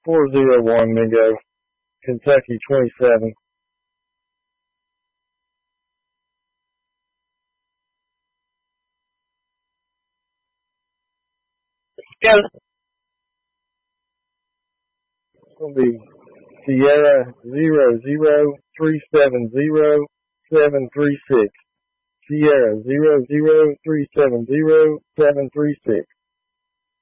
401 Mingo, Kentucky 27. Go. It's going to be Sierra 00370-736. Sierra 00370-736.